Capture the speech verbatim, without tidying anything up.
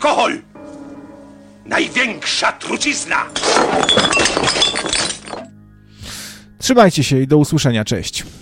alkohol! Największa trucizna! Trzymajcie się i do usłyszenia. Cześć.